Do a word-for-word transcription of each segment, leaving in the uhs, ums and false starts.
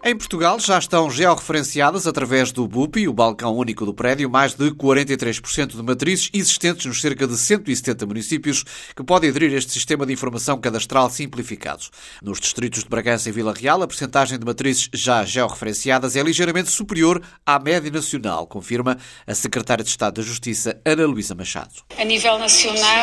Em Portugal já estão georreferenciadas através do B U P I, o Balcão Único do Prédio, mais de quarenta e três por cento de matrizes existentes nos cerca de cento e setenta municípios que podem aderir a este sistema de informação cadastral simplificado. Nos distritos de Bragança e Vila Real, a percentagem de matrizes já georreferenciadas é ligeiramente superior à média nacional, confirma a Secretária de Estado da Justiça, Ana Luísa Machado. A nível nacional,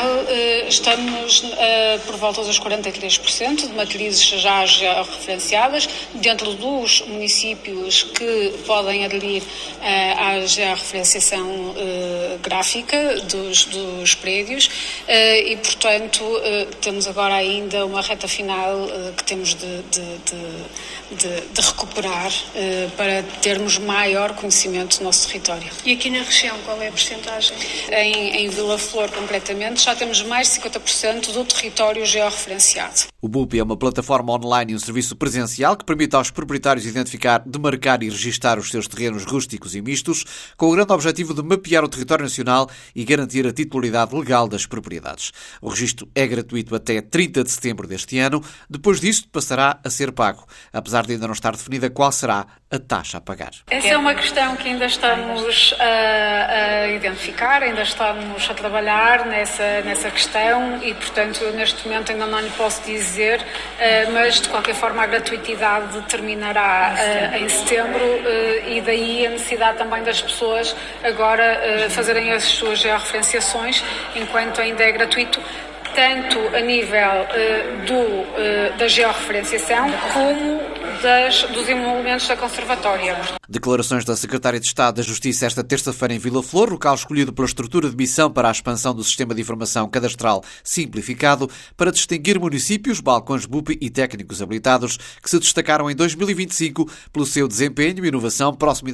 estamos por volta dos quarenta e três por cento de matrizes já georreferenciadas, dentro dos municípios que podem aderir uh, à georreferenciação uh, gráfica dos, dos prédios uh, e, portanto, uh, temos agora ainda uma reta final uh, que temos de, de, de, de, de recuperar uh, para termos maior conhecimento do nosso território. E aqui na região, qual é a percentagem? Em, em Vila Flor, concretamente, já temos mais de cinquenta por cento do território georreferenciado. O B U P I é uma plataforma online e um serviço presencial que permite aos proprietários identificar, demarcar e registar os seus terrenos rústicos e mistos, com o grande objetivo de mapear o território nacional e garantir a titularidade legal das propriedades. O registro é gratuito até trinta de setembro deste ano. Depois disto, passará a ser pago, apesar de ainda não estar definida qual será a taxa a pagar. Essa é uma questão que ainda estamos a, a identificar, ainda estamos a trabalhar nessa, nessa questão e, portanto, eu neste momento ainda não lhe posso dizer, mas de qualquer forma a gratuitidade terminará uh, em setembro uh, e daí a necessidade também das pessoas agora uh, fazerem as suas georreferenciações enquanto ainda é gratuito, tanto a nível uh, do, uh, da georreferenciação como das, dos emolumentos da conservatória. Declarações da Secretária de Estado da Justiça esta terça-feira em Vila Flor, local escolhido pela estrutura de missão para a expansão do Sistema de Informação Cadastral Simplificado, para distinguir municípios, balcões B U P I e técnicos habilitados que se destacaram em dois mil e vinte e cinco pelo seu desempenho, inovação, proximidade